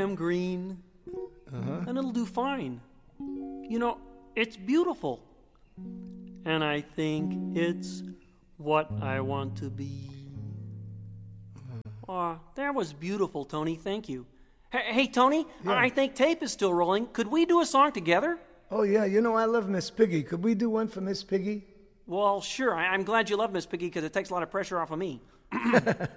am green, and it'll do fine. You know, it's beautiful, and I think it's what I want to be. Oh, that was beautiful, Tony. Thank you. Hey, Tony, yeah. I think tape is still rolling. Could we do a song together? Oh, yeah. You know, I love Miss Piggy. Could we do one for Miss Piggy? Well, sure. I'm glad you love Miss Piggy because it takes a lot of pressure off of me.